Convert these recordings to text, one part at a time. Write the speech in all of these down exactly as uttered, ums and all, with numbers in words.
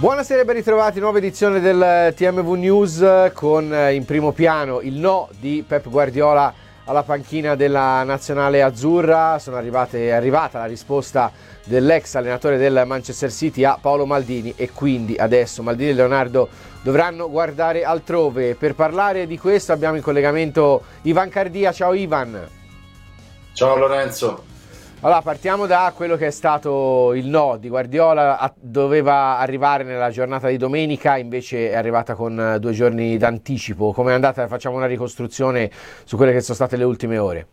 Buonasera e ben ritrovati, nuova edizione del T M V News con in primo piano il no di Pep Guardiola alla panchina della nazionale azzurra. Sono arrivate, è arrivata la risposta dell'ex allenatore del Manchester City a Paolo Maldini e quindi adesso Maldini e Leonardo dovranno guardare altrove. Per parlare di questo abbiamo in collegamento Ivan Cardia. Ciao Ivan. Ciao Lorenzo. Allora, partiamo da quello che è stato il no di Guardiola. Doveva arrivare nella giornata di domenica, invece è arrivata con due giorni d'anticipo. Come è andata? Facciamo una ricostruzione su quelle che sono state le ultime ore.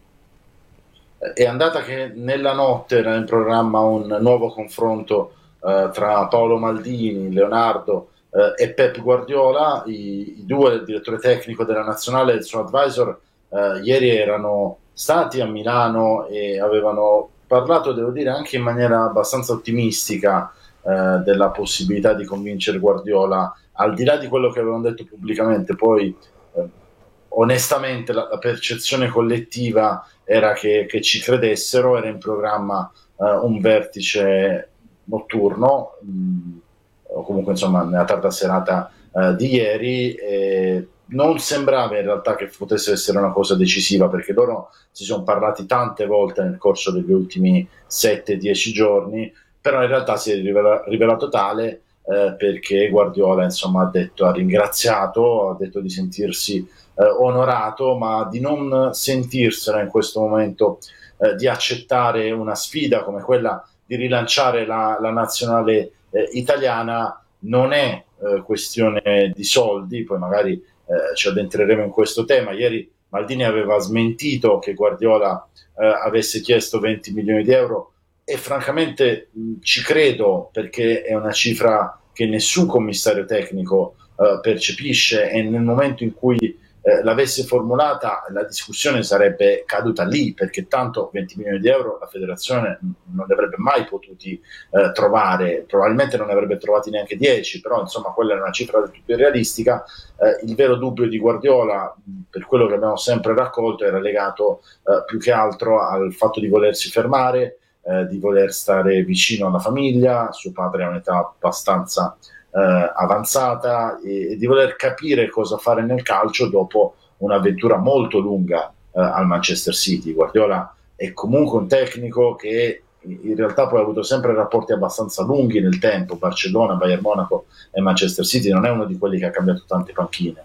È andata che nella notte era in programma un nuovo confronto eh, tra Paolo Maldini, Leonardo eh, e Pep Guardiola. I, i due, il direttore tecnico della nazionale e il suo advisor, eh, ieri erano stati a Milano e avevano parlato, devo dire, anche in maniera abbastanza ottimistica eh, della possibilità di convincere Guardiola, al di là di quello che avevano detto pubblicamente. Poi eh, onestamente la, la percezione collettiva era che, che ci credessero. Era in programma eh, un vertice notturno, mh, o comunque insomma nella tarda serata eh, di ieri, e non sembrava in realtà che potesse essere una cosa decisiva, perché loro si sono parlati tante volte nel corso degli ultimi sette dieci giorni, però in realtà si è rivela- rivelato tale eh, perché Guardiola insomma ha detto, ha ringraziato, ha detto di sentirsi eh, onorato, ma di non sentirsela in questo momento eh, di accettare una sfida come quella di rilanciare la, la nazionale eh, italiana. Non è eh, questione di soldi, poi magari Eh, ci addentreremo in questo tema. Ieri Maldini aveva smentito che Guardiola eh, avesse chiesto venti milioni di euro e francamente mh, ci credo, perché è una cifra che nessun commissario tecnico eh, percepisce, e nel momento in cui eh, l'avesse formulata la discussione sarebbe caduta lì, perché tanto venti milioni di euro la federazione non ne avrebbe mai potuti eh, trovare, probabilmente non ne avrebbe trovati neanche dieci, però insomma quella era una cifra del tutto irrealistica. Eh, il vero dubbio di Guardiola, per quello che abbiamo sempre raccolto, era legato eh, più che altro al fatto di volersi fermare, eh, di voler stare vicino alla famiglia. Suo padre ha un'età abbastanza eh, avanzata, e, e di voler capire cosa fare nel calcio dopo un'avventura molto lunga eh, al Manchester City. Guardiola è comunque un tecnico che in realtà poi ha avuto sempre rapporti abbastanza lunghi nel tempo. Barcellona, Bayern Monaco e Manchester City. Non è uno di quelli che ha cambiato tante panchine.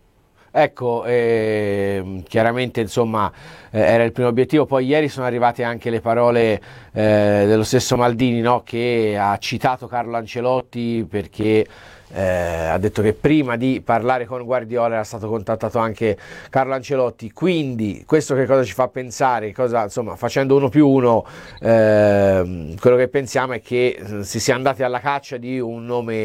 Ecco, eh, chiaramente insomma eh, era il primo obiettivo. Poi ieri sono arrivate anche le parole eh, dello stesso Maldini, no? Che ha citato Carlo Ancelotti, perché eh, ha detto che prima di parlare con Guardiola era stato contattato anche Carlo Ancelotti. Quindi questo che cosa ci fa pensare? Cosa, insomma, facendo uno più uno, eh, quello che pensiamo è che si sia andati alla caccia di un nome